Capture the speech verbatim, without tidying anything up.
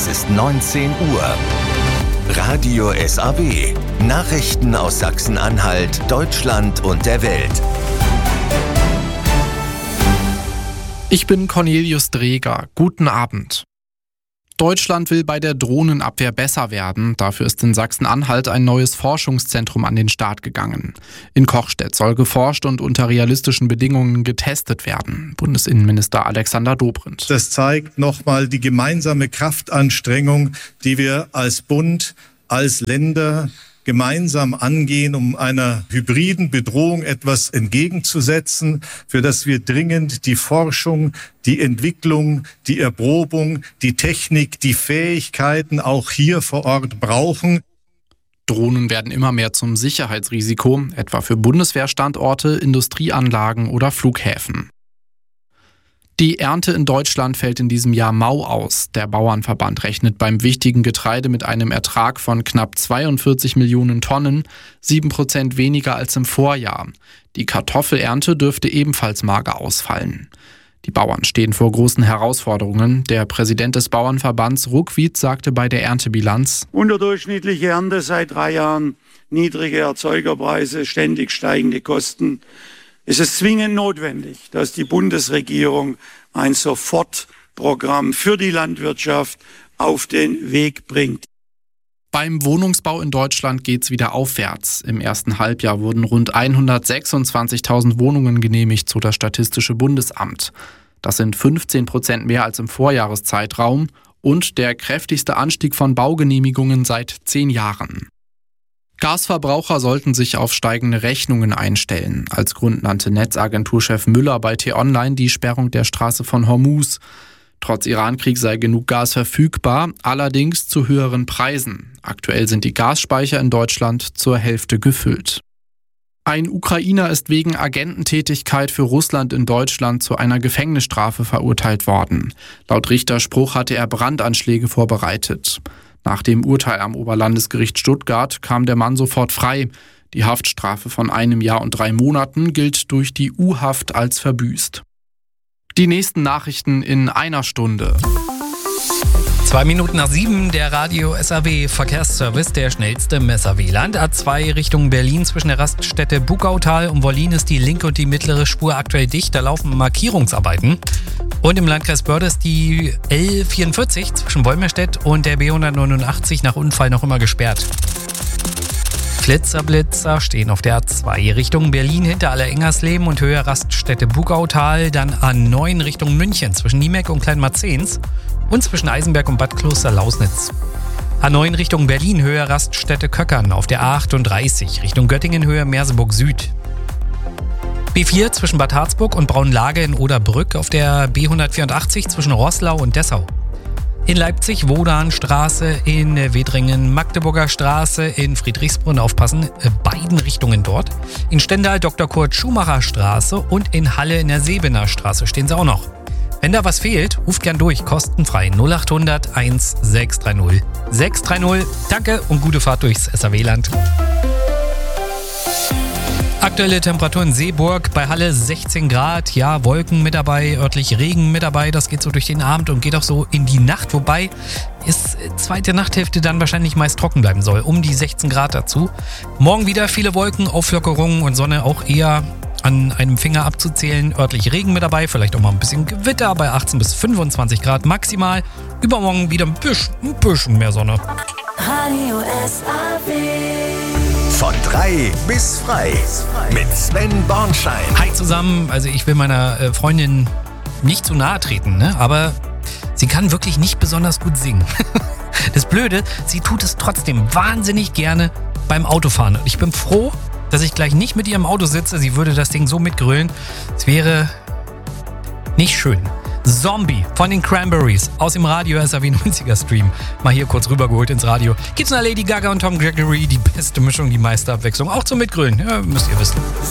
Es ist neunzehn Uhr. Radio S A W. Nachrichten aus Sachsen-Anhalt, Deutschland und der Welt. Ich bin Cornelius Dreger. Guten Abend. Deutschland will bei der Drohnenabwehr besser werden. Dafür ist in Sachsen-Anhalt ein neues Forschungszentrum an den Start gegangen. In Kochstedt soll geforscht und unter realistischen Bedingungen getestet werden. Bundesinnenminister Alexander Dobrindt. Das zeigt nochmal die gemeinsame Kraftanstrengung, die wir als Bund, als Länder gemeinsam angehen, um einer hybriden Bedrohung etwas entgegenzusetzen, für das wir dringend die Forschung, die Entwicklung, die Erprobung, die Technik, die Fähigkeiten auch hier vor Ort brauchen. Drohnen werden immer mehr zum Sicherheitsrisiko, etwa für Bundeswehrstandorte, Industrieanlagen oder Flughäfen. Die Ernte in Deutschland fällt in diesem Jahr mau aus. Der Bauernverband rechnet beim wichtigen Getreide mit einem Ertrag von knapp zweiundvierzig Millionen Tonnen, sieben Prozent weniger als im Vorjahr. Die Kartoffelernte dürfte ebenfalls mager ausfallen. Die Bauern stehen vor großen Herausforderungen. Der Präsident des Bauernverbands Ruckwied sagte bei der Erntebilanz: Unterdurchschnittliche Ernte seit drei Jahren, niedrige Erzeugerpreise, ständig steigende Kosten. Es ist zwingend notwendig, dass die Bundesregierung ein Sofortprogramm für die Landwirtschaft auf den Weg bringt. Beim Wohnungsbau in Deutschland geht's wieder aufwärts. Im ersten Halbjahr wurden rund hundertsechsundzwanzigtausend Wohnungen genehmigt, so das Statistische Bundesamt. Das sind fünfzehn Prozent mehr als im Vorjahreszeitraum und der kräftigste Anstieg von Baugenehmigungen seit zehn Jahren. Gasverbraucher sollten sich auf steigende Rechnungen einstellen. Als Grund nannte Netzagenturchef Müller bei T-Online die Sperrung der Straße von Hormuz. Trotz Irankrieg sei genug Gas verfügbar, allerdings zu höheren Preisen. Aktuell sind die Gasspeicher in Deutschland zur Hälfte gefüllt. Ein Ukrainer ist wegen Agententätigkeit für Russland in Deutschland zu einer Gefängnisstrafe verurteilt worden. Laut Richterspruch hatte er Brandanschläge vorbereitet. Nach dem Urteil am Oberlandesgericht Stuttgart kam der Mann sofort frei. Die Haftstrafe von einem Jahr und drei Monaten gilt durch die U-Haft als verbüßt. Die nächsten Nachrichten in einer Stunde. Zwei Minuten nach sieben, der Radio S A W Verkehrsservice, der schnellste im S A W-Land. A zwei Richtung Berlin zwischen der Raststätte Bugautal und Wollin ist die linke und die mittlere Spur aktuell dicht. Da laufen Markierungsarbeiten. Und im Landkreis Börde ist die L vierundvierzig zwischen Wolmerstedt und der B hundertneunundachtzig nach Unfall noch immer gesperrt. Flitzer-Blitzer stehen auf der A zwei Richtung Berlin hinter Allerengersleben und Höhe Raststätte Bugautal, dann A neun Richtung München zwischen Niemeck und Kleinmarzehns und zwischen Eisenberg und Bad Kloster-Lausnitz. A neun Richtung Berlin Höhe Raststätte Köckern auf der A achtunddreißig Richtung Göttingen Höhe Merseburg Süd. B vier zwischen Bad Harzburg und Braunlage in Oderbrück auf der B hundertvierundachtzig zwischen Roßlau und Dessau. In Leipzig Wodanstraße, in Wedringen Magdeburger Straße, in Friedrichsbrunn aufpassen, beiden Richtungen dort. In Stendal Doktor Kurt Schumacher Straße und in Halle in der Sebener Straße stehen sie auch noch. Wenn da was fehlt, ruft gern durch, kostenfrei null achthundert eins sechs drei null sechs drei null. Danke und gute Fahrt durchs S A W-Land. Aktuelle Temperatur in Seeburg, bei Halle sechzehn Grad, ja, Wolken mit dabei, örtlich Regen mit dabei, das geht so durch den Abend und geht auch so in die Nacht, wobei es zweite Nachthälfte dann wahrscheinlich meist trocken bleiben soll, um die sechzehn Grad dazu. Morgen wieder viele Wolken, Auflockerungen und Sonne auch eher an einem Finger abzuzählen, örtlich Regen mit dabei, vielleicht auch mal ein bisschen Gewitter bei achtzehn bis fünfundzwanzig Grad maximal. Übermorgen wieder ein bisschen, ein bisschen mehr Sonne. Radio S A W. Von drei bis frei mit Sven Bornschein. Hi zusammen, also ich will meiner äh, Freundin nicht zu nahe treten, ne? Aber sie kann wirklich nicht besonders gut singen. Das Blöde, sie tut es trotzdem wahnsinnig gerne beim Autofahren. Und ich bin froh, dass ich gleich nicht mit ihr im Auto sitze. Sie würde das Ding so mitgrölen. Es wäre nicht schön. Zombie von den Cranberries aus dem Radio S A W neunziger Stream. Mal hier kurz rübergeholt ins Radio. Gibt's nach Lady Gaga und Tom Gregory die beste Mischung, die meiste Abwechslung. Auch zum Mitgrölen, ja, müsst ihr wissen.